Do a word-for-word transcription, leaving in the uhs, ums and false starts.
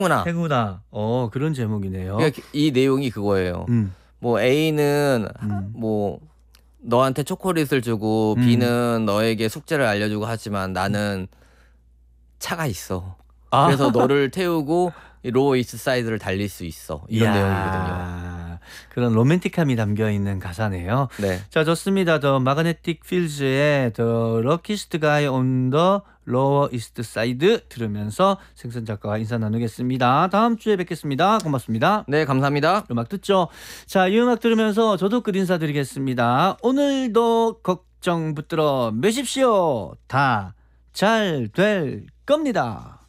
행운아. 행운아. 어, 그런 제목이네요. 그러니까 이 내용이 그거예요. 음. 뭐 A는 음. 뭐 너한테 초콜릿을 주고 음. B는 너에게 숙제를 알려주고 하지만 나는 차가 있어. 아. 그래서 너를 태우고 로어 이스트 사이드를 달릴 수 있어. 이런 이야, 내용이거든요. 그런 로맨틱함이 담겨 있는 가사네요. 네. 자, 좋습니다. 더 마그네틱 필즈의 더 럭키스트 가이 온 더 로어 이스트 사이드 들으면서 생선 작가와 인사 나누겠습니다. 다음 주에 뵙겠습니다. 고맙습니다. 네, 감사합니다. 음악 듣죠. 자, 이 음악 들으면서 저도 끝 인사드리겠습니다. 오늘도 걱정 붙들어 매십시오. 다 잘 될 겁니다.